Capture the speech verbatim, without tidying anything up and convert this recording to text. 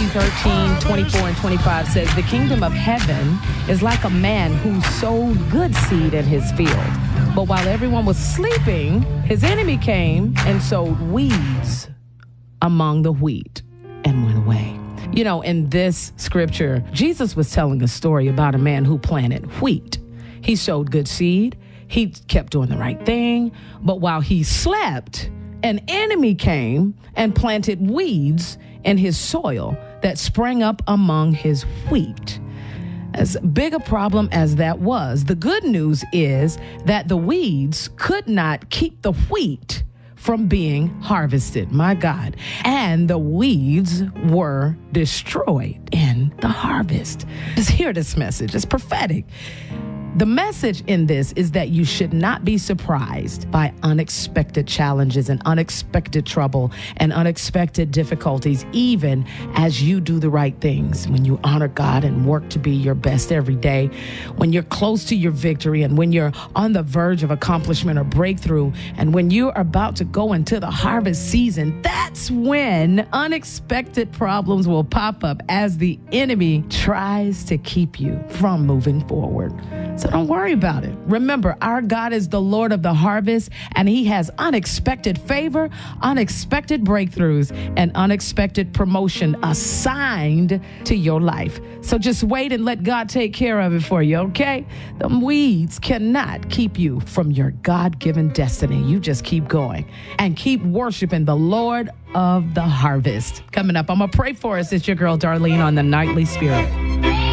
thirteen, twenty-four, and twenty-five says, the kingdom of heaven is like a man who sowed good seed in his field. But while everyone was sleeping, his enemy came and sowed weeds among the wheat and went away. You know, in this scripture, Jesus was telling a story about a man who planted wheat. He sowed good seed. He kept doing the right thing. But while he slept, an enemy came and planted weeds in his soil that sprang up among his wheat. As big a problem as that was, the good news is that the weeds could not keep the wheat from being harvested. My God. And the weeds were destroyed in the harvest. Just hear this message. It's prophetic. The message in this is that you should not be surprised by unexpected challenges and unexpected trouble and unexpected difficulties, even as you do the right things. When you honor God and work to be your best every day, when you're close to your victory and when you're on the verge of accomplishment or breakthrough, and when you're about to go into the harvest season, that's when unexpected problems will pop up as the enemy tries to keep you from moving forward. So don't worry about it. Remember, our God is the Lord of the harvest, and he has unexpected favor, unexpected breakthroughs, and unexpected promotion assigned to your life. So just wait and let God take care of it for you, okay? The weeds cannot keep you from your God-given destiny. You just keep going and keep worshiping the Lord of the harvest. Coming up, I'm going to pray for us. It's your girl, Darlene, on the Nightly Spirit.